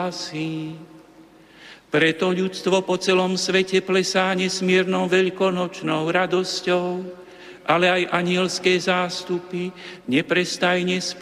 spásy. Preto ľudstvo po celom svete plesá nesmiernou veľkonočnou radosťou, ale aj anielské zástupy neprestajne spievajú